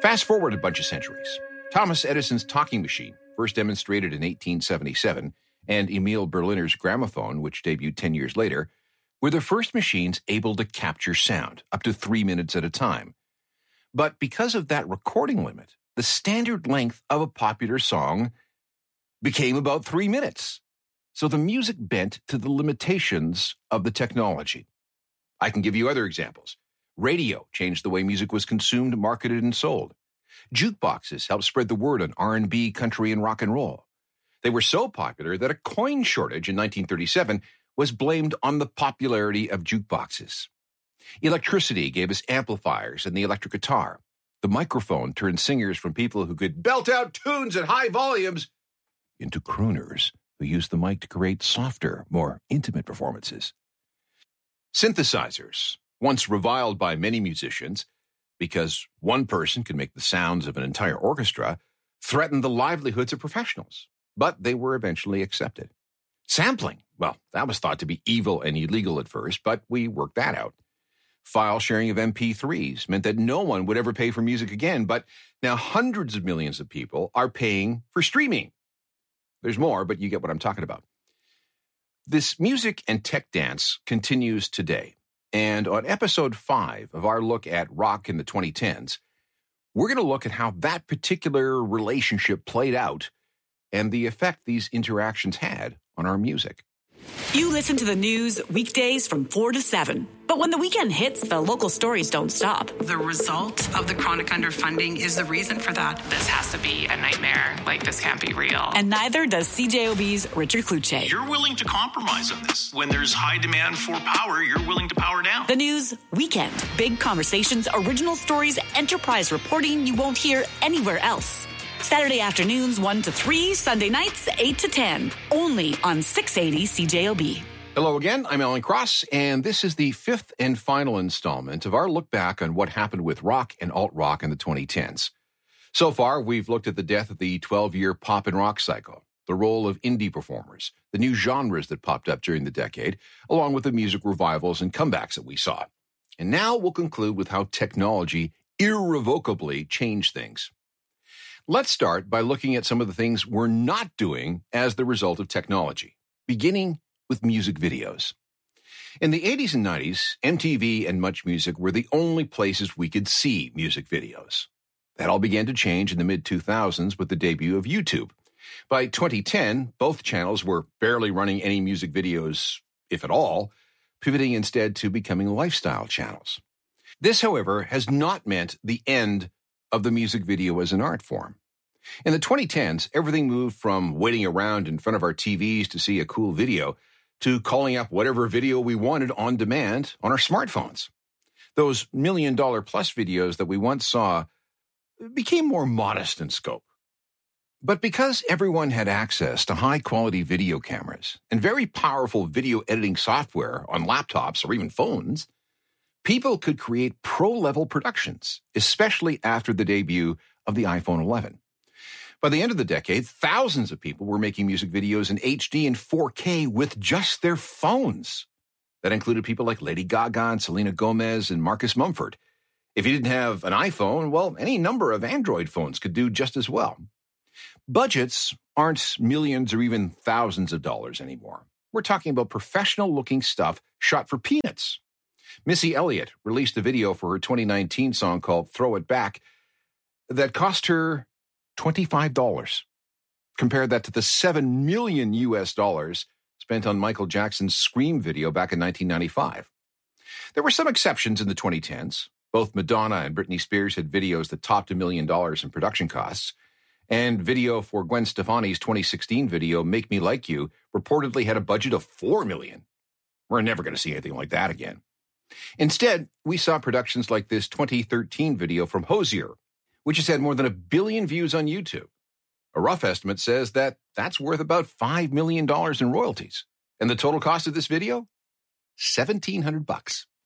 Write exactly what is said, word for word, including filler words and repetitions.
Fast forward a bunch of centuries. Thomas Edison's talking machine, first demonstrated in eighteen seventy-seven, and Emil Berliner's gramophone, which debuted ten years later, were the first machines able to capture sound, up to three minutes at a time. But because of that recording limit, the standard length of a popular song became about three minutes. So the music bent to the limitations of the technology. I can give you other examples. Radio changed the way music was consumed, marketed, and sold. Jukeboxes helped spread the word on R and B, country, and rock and roll. They were so popular that a coin shortage in nineteen thirty-seven was blamed on the popularity of jukeboxes. Electricity gave us amplifiers and the electric guitar. The microphone turned singers from people who could belt out tunes at high volumes into crooners who used the mic to create softer, more intimate performances. Synthesizers, once reviled by many musicians because one person could make the sounds of an entire orchestra, threatened the livelihoods of professionals, but they were eventually accepted. Sampling, well, that was thought to be evil and illegal at first, but we worked that out. File sharing of M P threes meant that no one would ever pay for music again, but now hundreds of millions of people are paying for streaming. There's more, but you get what I'm talking about. This music and tech dance continues today. And on episode five of our look at rock in the twenty tens, we're going to look at how that particular relationship played out and the effect these interactions had on our music. You listen to the news weekdays from four to seven. But when the weekend hits, the local stories don't stop. The result of the chronic underfunding is the reason for that. This has to be a nightmare. Like, this can't be real. And neither does C J O B's Richard Kluche. You're willing to compromise on this. When there's high demand for power, you're willing to power down. The news weekend. Big conversations, original stories, enterprise reporting you won't hear anywhere else. Saturday afternoons one to three, Sunday nights eight to ten. Only on six eighty C J O B. Hello again, I'm Alan Cross, and this is the fifth and final installment of our look back on what happened with rock and alt-rock in the twenty tens. So far, we've looked at the death of the twelve-year pop and rock cycle, the role of indie performers, the new genres that popped up during the decade, along with the music revivals and comebacks that we saw. And now we'll conclude with how technology irrevocably changed things. Let's start by looking at some of the things we're not doing as the result of technology, beginning with music videos. In the eighties and nineties, M T V and Much Music were the only places we could see music videos. That all began to change in the mid two thousands with the debut of YouTube. By twenty ten, both channels were barely running any music videos, if at all, pivoting instead to becoming lifestyle channels. This, however, has not meant the end of the music video as an art form. In the twenty tens, everything moved from waiting around in front of our T Vs to see a cool video to calling up whatever video we wanted on demand on our smartphones. Those million-dollar-plus videos that we once saw became more modest in scope. But because everyone had access to high-quality video cameras and very powerful video editing software on laptops or even phones, people could create pro-level productions, especially after the debut of the iPhone eleven. By the end of the decade, thousands of people were making music videos in H D and four K with just their phones. That included people like Lady Gaga and Selena Gomez and Marcus Mumford. If you didn't have an iPhone, well, any number of Android phones could do just as well. Budgets aren't millions or even thousands of dollars anymore. We're talking about professional-looking stuff shot for peanuts. Missy Elliott released a video for her twenty nineteen song called Throw It Back that cost her twenty-five dollars. Compare that to the seven million U S dollars spent on Michael Jackson's Scream video back in nineteen ninety-five. There were some exceptions in the twenty tens. Both Madonna and Britney Spears had videos that topped a million dollars in production costs. And video for Gwen Stefani's twenty sixteen video, Make Me Like You, reportedly had a budget of four million dollars. We're never going to see anything like that again. Instead, we saw productions like this twenty thirteen video from Hozier, which has had more than a billion views on YouTube. A rough estimate says that that's worth about five million dollars in royalties. And the total cost of this video? seventeen hundred bucks.